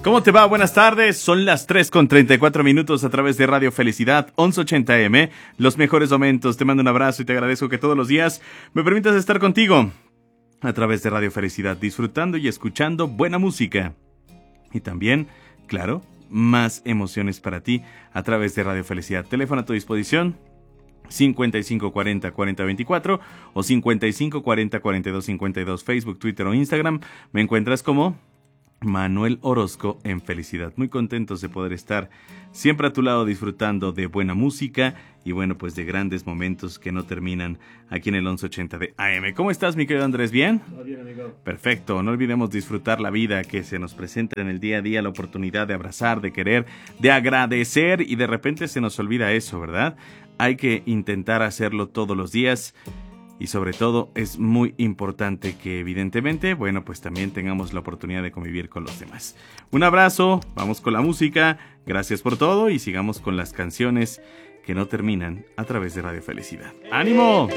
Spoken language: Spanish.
¿Cómo te va? Buenas tardes. Son las 3:34 a través de Radio Felicidad 1180M. Los mejores momentos. Te mando un abrazo y te agradezco que todos los días me permitas estar contigo a través de Radio Felicidad, disfrutando y escuchando buena música. Y también, claro, más emociones para ti a través de Radio Felicidad. Teléfono a tu disposición 5540-4024 o 5540-4252. Facebook, Twitter o Instagram. Me encuentras como Manuel Orozco en Felicidad. Muy contentos de poder estar siempre a tu lado disfrutando de buena música y bueno, pues de grandes momentos que no terminan aquí en el 1180 de AM. ¿Cómo estás, mi querido Andrés? ¿Bien? Todo bien, amigo. Perfecto. No olvidemos disfrutar la vida que se nos presenta en el día a día, la oportunidad de abrazar, de querer, de agradecer y de repente se nos olvida eso, ¿verdad? Hay que intentar hacerlo todos los días. Y sobre todo es muy importante que evidentemente, bueno, pues también tengamos la oportunidad de convivir con los demás. Un abrazo, vamos con la música, gracias por todo y sigamos con las canciones que no terminan a través de Radio Felicidad. ¡Ánimo!